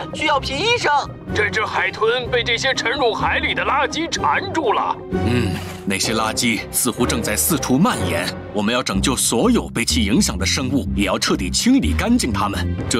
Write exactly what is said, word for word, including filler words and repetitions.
需要皮医生。 这只海豚被这些沉入海里的垃圾缠住了。 嗯，那些垃圾似乎正在四处蔓延。我们要拯救所有被其影响的生物，也要彻底清理干净它们。这